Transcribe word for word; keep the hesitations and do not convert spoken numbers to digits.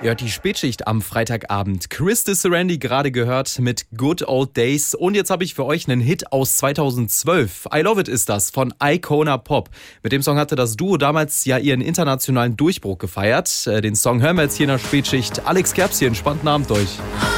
Ihr hört die Spätschicht am Freitagabend. Chris Disserandy gerade gehört mit Good Old Days. Und jetzt habe ich für euch einen Hit aus zweitausendzwölf. I Love It ist das von Icona Pop. Mit dem Song hatte das Duo damals ja ihren internationalen Durchbruch gefeiert. Den Song hören wir jetzt hier in der Spätschicht. Alex Kerbs hier, entspannten Abend euch.